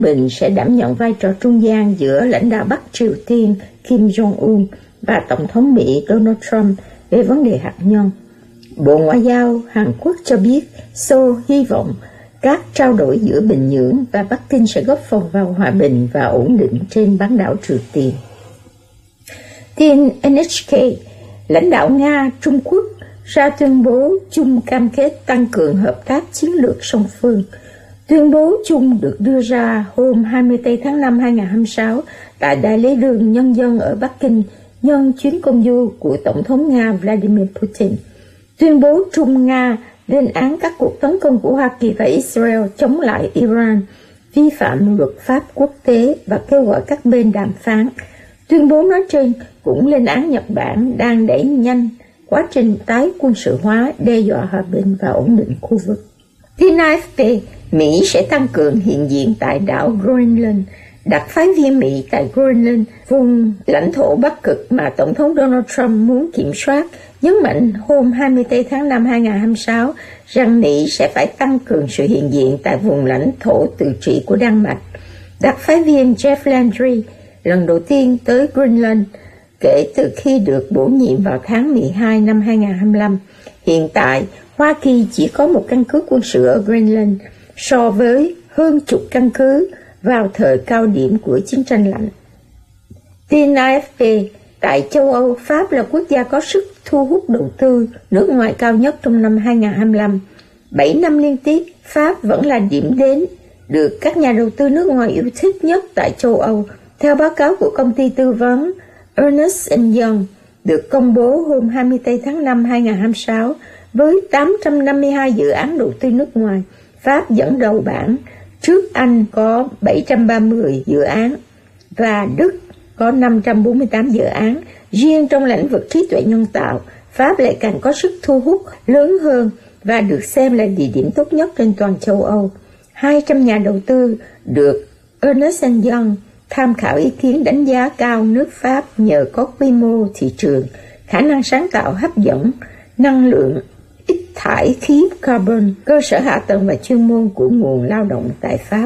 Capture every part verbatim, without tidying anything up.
Bình sẽ đảm nhận vai trò trung gian giữa lãnh đạo Bắc Triều Tiên Kim Jong-un và Tổng thống Mỹ Donald Trump về vấn đề hạt nhân. Bộ Ngoại giao Hàn Quốc cho biết Seoul hy vọng các trao đổi giữa Bình Nhưỡng và Bắc Kinh sẽ góp phần vào hòa bình và ổn định trên bán đảo Triều Tiên. Tin en hát ca, lãnh đạo Nga, Trung Quốc ra tuyên bố chung cam kết tăng cường hợp tác chiến lược song phương. Tuyên bố chung được đưa ra hôm hai mươi tư tháng năm năm hai nghìn không trăm hai mươi sáu tại Đại lễ đường Nhân dân ở Bắc Kinh nhân chuyến công du của Tổng thống Nga Vladimir Putin. Tuyên bố chung Nga lên án các cuộc tấn công của Hoa Kỳ và Israel chống lại Iran, vi phạm luật pháp quốc tế và kêu gọi các bên đàm phán. Tuyên bố nói trên cũng lên án Nhật Bản đang đẩy nhanh quá trình tái quân sự hóa, đe dọa hòa bình và ổn định khu vực. Tin a ép pê, Mỹ sẽ tăng cường hiện diện tại đảo Greenland. Đặc phái viên Mỹ tại Greenland, vùng lãnh thổ Bắc Cực mà Tổng thống Donald Trump muốn kiểm soát, nhấn mạnh hôm hai mươi tư tháng năm năm hai nghìn không trăm hai mươi sáu rằng Mỹ sẽ phải tăng cường sự hiện diện tại vùng lãnh thổ tự trị của Đan Mạch. Đặc phái viên Jeff Landry lần đầu tiên tới Greenland kể từ khi được bổ nhiệm vào tháng mười hai năm hai nghìn không trăm hai mươi lăm. Hiện tại, Hoa Kỳ chỉ có một căn cứ quân sự ở Greenland so với hơn chục căn cứ vào thời cao điểm của chiến tranh lạnh. Tin a ép pê, tại châu Âu, Pháp là quốc gia có sức thu hút đầu tư nước ngoài cao nhất trong năm hai nghìn không trăm hai mươi lăm. Bảy năm liên tiếp, Pháp vẫn là điểm đến được các nhà đầu tư nước ngoài yêu thích nhất tại châu Âu. Theo báo cáo của công ty tư vấn Ernst and Young được công bố hôm hai mươi tư tháng năm năm hai nghìn không trăm hai mươi sáu, với tám trăm năm mươi hai dự án đầu tư nước ngoài, Pháp dẫn đầu bảng, trước Anh có bảy trăm ba mươi dự án và Đức có năm trăm bốn mươi tám dự án. Riêng trong lĩnh vực trí tuệ nhân tạo, Pháp lại càng có sức thu hút lớn hơn và được xem là địa điểm tốt nhất trên toàn châu Âu. hai trăm nhà đầu tư được Ernst and Young tham khảo ý kiến đánh giá cao nước Pháp nhờ có quy mô thị trường, khả năng sáng tạo hấp dẫn, năng lượng ít thải khí carbon, cơ sở hạ tầng và chuyên môn của nguồn lao động tại Pháp.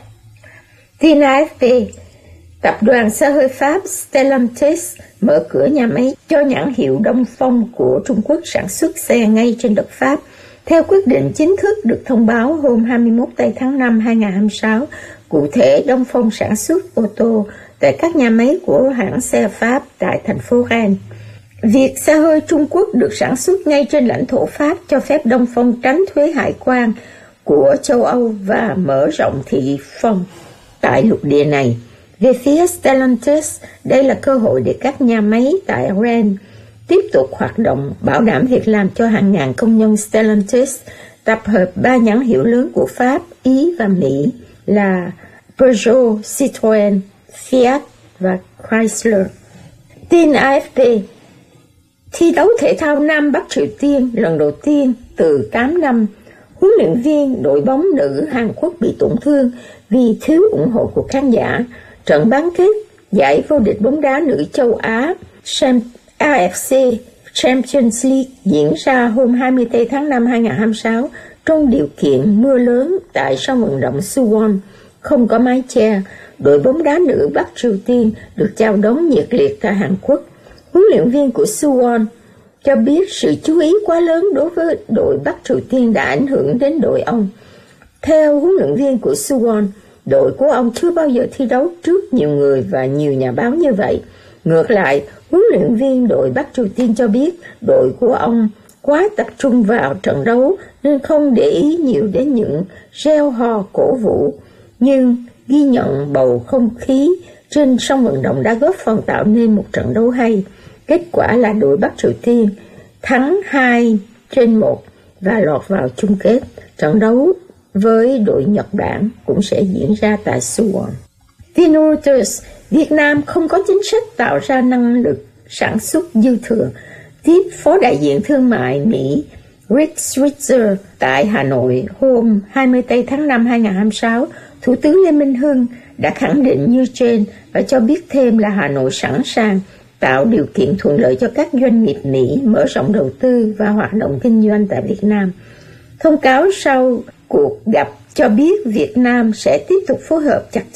Tin a ép pê, tập đoàn xe hơi Pháp Stellantis mở cửa nhà máy cho nhãn hiệu Đông Phong của Trung Quốc sản xuất xe ngay trên đất Pháp. Theo quyết định chính thức được thông báo hôm hai mươi mốt tháng năm năm hai nghìn không trăm hai mươi sáu, cụ thể Đông Phong sản xuất ô tô tại các nhà máy của hãng xe Pháp tại thành phố Rennes. Việc xe hơi Trung Quốc được sản xuất ngay trên lãnh thổ Pháp cho phép Đông Phong tránh thuế hải quan của châu Âu và mở rộng thị phần tại lục địa này. Về phía Stellantis, đây là cơ hội để các nhà máy tại Rennes tiếp tục hoạt động, bảo đảm việc làm cho hàng ngàn công nhân Stellantis, tập hợp ba nhãn hiệu lớn của Pháp, Ý và Mỹ là Peugeot, Citroën, Fiat và Chrysler. Tin a ép pê, thi đấu thể thao Nam Bắc Triều Tiên lần đầu tiên từ tám năm, huấn luyện viên đội bóng nữ Hàn Quốc bị tổn thương vì thiếu ủng hộ của khán giả. Trận bán kết giải vô địch bóng đá nữ châu Á a ép xê Champions League diễn ra hôm hai mươi tư tháng năm năm hai nghìn không trăm hai mươi sáu trong điều kiện mưa lớn tại sân vận động Suwon, không có mái che. Đội bóng đá nữ Bắc Triều Tiên được chào đón nhiệt liệt tại Hàn Quốc. Huấn luyện viên của Suwon cho biết sự chú ý quá lớn đối với đội Bắc Triều Tiên đã ảnh hưởng đến đội ông. Theo huấn luyện viên của Suwon, đội của ông chưa bao giờ thi đấu trước nhiều người và nhiều nhà báo như vậy. Ngược lại, huấn luyện viên đội Bắc Triều Tiên cho biết đội của ông quá tập trung vào trận đấu nên không để ý nhiều đến những reo hò cổ vũ. Nhưng ghi nhận bầu không khí trên sân vận động đã góp phần tạo nên một trận đấu hay. Kết quả là đội Bắc Triều Tiên thắng hai trên một và lọt vào chung kết. Trận đấu với đội Nhật Bản cũng sẽ diễn ra tại Suwon. Tin Reuters, Việt Nam không có chính sách tạo ra năng lực sản xuất dư thừa. Tiếp Phó đại diện thương mại Mỹ Rick Switzer tại Hà Nội hôm hai mươi tư tháng năm năm hai nghìn không trăm hai mươi sáu, Thủ tướng Lê Minh Hưng đã khẳng định như trên và cho biết thêm là Hà Nội sẵn sàng tạo điều kiện thuận lợi cho các doanh nghiệp Mỹ mở rộng đầu tư và hoạt động kinh doanh tại Việt Nam. Thông cáo sau cuộc gặp cho biết Việt Nam sẽ tiếp tục phối hợp chặt